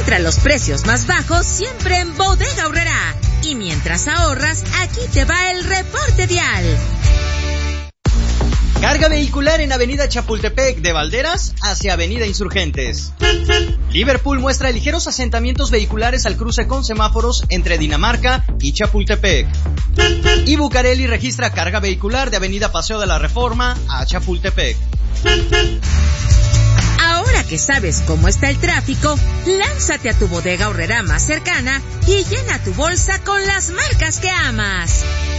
Encuentra los precios más bajos siempre en Bodega Aurrerá. Y mientras ahorras, aquí te va el reporte vial. Carga vehicular en Avenida Chapultepec de Valderas hacia Avenida Insurgentes. Liverpool muestra ligeros asentamientos vehiculares al cruce con semáforos entre Dinamarca y Chapultepec. Y Bucareli registra carga vehicular de Avenida Paseo de la Reforma a Chapultepec. Ahora que sabes cómo está el tráfico, lánzate a tu Bodega Aurrerá más cercana y llena tu bolsa con las marcas que amas.